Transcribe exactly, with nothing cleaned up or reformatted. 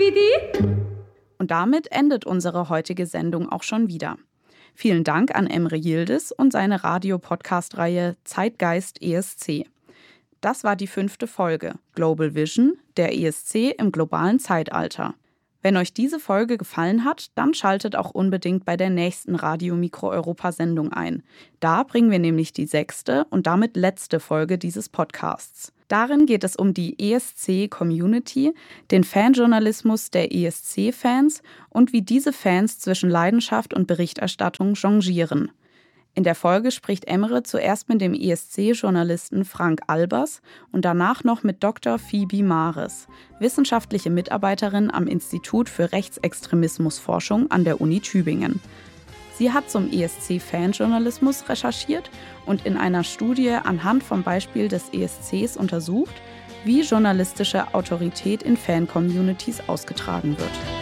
wie die? Und damit endet unsere heutige Sendung auch schon wieder. Vielen Dank an Emre Yildiz und seine Radio-Podcast-Reihe Zeitgeist E S C. Das war die fünfte Folge Global Vision, der E S C im globalen Zeitalter. Wenn euch diese Folge gefallen hat, dann schaltet auch unbedingt bei der nächsten Radio Mikro Europa-Sendung ein. Da bringen wir nämlich die sechste und damit letzte Folge dieses Podcasts. Darin geht es um die E S C-Community, den Fanjournalismus der E S C-Fans und wie diese Fans zwischen Leidenschaft und Berichterstattung jonglieren. In der Folge spricht Emre zuerst mit dem E S C-Journalisten Frank Albers und danach noch mit Doktor Phoebe Mares, wissenschaftliche Mitarbeiterin am Institut für Rechtsextremismusforschung an der Uni Tübingen. Sie hat zum E S C-Fanjournalismus recherchiert und in einer Studie anhand vom Beispiel des E S Cs untersucht, wie journalistische Autorität in Fan-Communities ausgetragen wird.